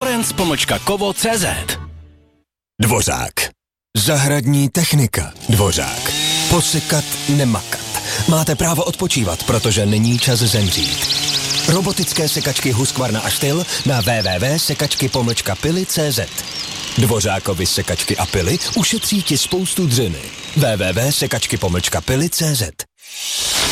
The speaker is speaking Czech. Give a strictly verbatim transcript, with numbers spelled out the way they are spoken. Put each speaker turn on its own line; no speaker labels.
Lorenz pomlčka kovo tečka cé zet.
Dvořák. Zahradní technika. Dvořák. Posekat, nemakat. Máte právo odpočívat, protože není čas zemřít. Robotické sekačky Husqvarna a Styl na w w w tečka sekačky pomlčka pily tečka cé zet. Dvořákovi sekačky a pily ušetří ti spoustu dřiny. w w w tečka sekačky pomlčka pily tečka cé zet.